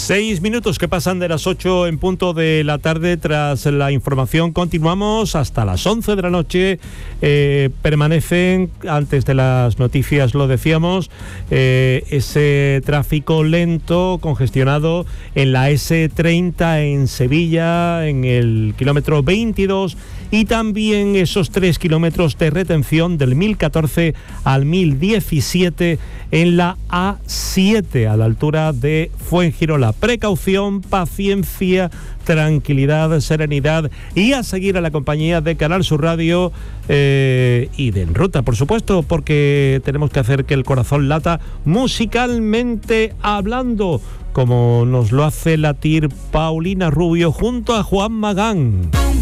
6 minutos que pasan de las 8 en punto de la tarde. Tras la información continuamos hasta las 11 de la noche. Permanecen, antes de las noticias lo decíamos, ese tráfico lento, congestionado en la S30 en Sevilla, en el kilómetro 22, y también esos 3 kilómetros de retención del 1014 al 1017 en la A7, a la altura de Fuengirola. Precaución, paciencia, tranquilidad, serenidad, y a seguir a la compañía de Canal Sur Radio y de En Ruta, por supuesto, porque tenemos que hacer que el corazón lata musicalmente hablando, como nos lo hace latir Paulina Rubio junto a Juan Magán.